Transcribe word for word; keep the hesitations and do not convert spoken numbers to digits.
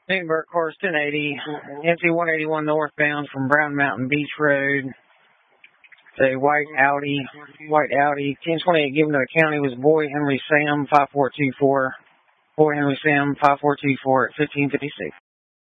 Newtonburg course ten eighty, M C one eighty-one northbound from Brown Mountain Beach Road. The white Audi, white Audi, ten twenty-eight given to the county was Boy Henry Sam five four two four. Boy Henry Sam five four two four at fifteen fifty-six.